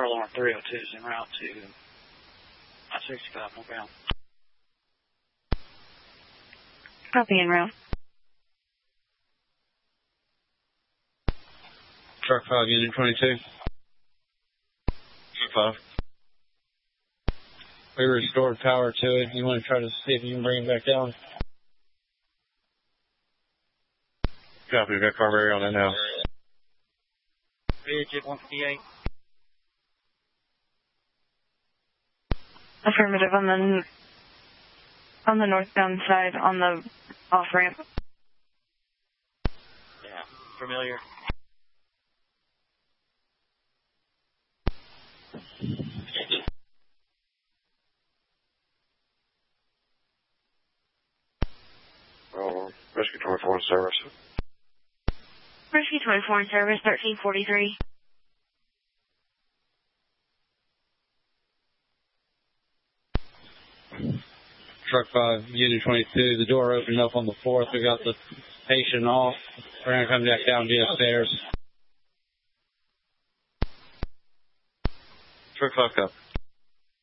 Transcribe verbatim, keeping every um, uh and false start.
Airliner three oh two is en route to I sixty-five northbound. Copy, en route. Truck five, Unit twenty-two. five. We restored power to it. You want to try to see if you can bring it back down? Copy, we've got primary on that now. Ridge at one fifty-eight. Affirmative on the on the northbound side on the off ramp. Yeah, familiar. Oh, Rescue twenty-four in service. Rescue twenty-four in service, thirteen forty-three. Truck five, Unit twenty-two, the door opened up on the fourth. We got the patient off. We're going to come back down via stairs. Truck five, up.